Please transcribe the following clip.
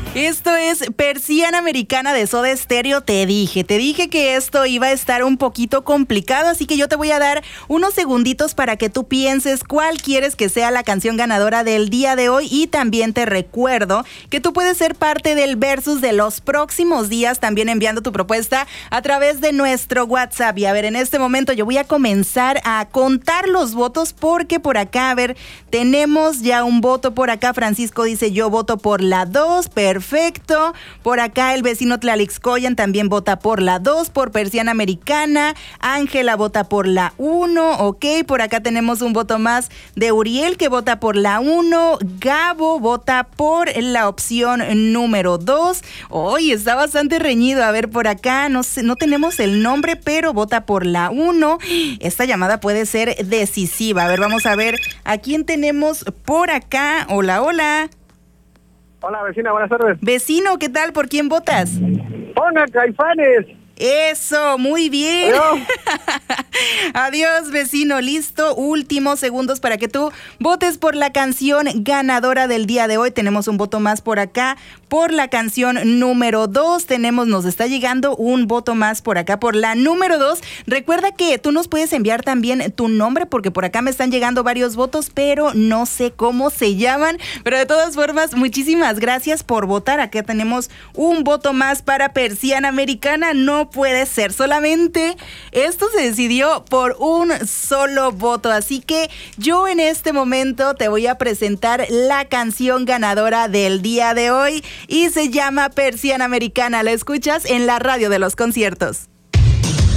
Esto es Persiana Americana de Soda Stereo. Te dije que esto iba a estar un poquito complicado, así que yo te voy a dar unos segunditos para que tú pienses cuál quieres que sea la canción ganadora del día de hoy. Y también te recuerdo que tú puedes ser parte del versus de los próximos días, también enviando tu propuesta a través de nuestro WhatsApp. Y a ver, en este momento yo voy a comenzar a contar los votos, porque por acá, a ver, tenemos ya un voto por acá. Francisco dice: yo voto por la 2, perfecto. Por acá el vecino Tlalixcoyan también vota por la 2, por Persiana Americana. Ángela vota por la 1, ok. Por acá tenemos un voto más de Uriel, que vota por la 1. Gabo vota por la opción número 2. Hoy está bastante reñido. A ver, por acá no sé, no tenemos el nombre, pero vota por la 1. Esta llamada puede ser decisiva. A ver, vamos a ver a quién tenemos por acá. Hola, hola. Hola, vecina, buenas tardes. Vecino, ¿qué tal? ¿Por quién votas? ¡Hola, Caifanes! Eso, muy bien. Adiós, vecino. Listo, últimos segundos para que tú votes por la canción ganadora del día de hoy. Tenemos un voto más por acá, por la canción número 2. Nos está llegando un voto más por acá, por la número 2. Recuerda que tú nos puedes enviar también tu nombre, porque por acá me están llegando varios votos, pero no sé cómo se llaman. Pero de todas formas, muchísimas gracias por votar. Acá tenemos un voto más para Persiana Americana. No puede ser, solamente esto se decidió por un solo voto, así que yo en este momento te voy a presentar la canción ganadora del día de hoy y se llama Persiana Americana. La escuchas en la radio de los conciertos.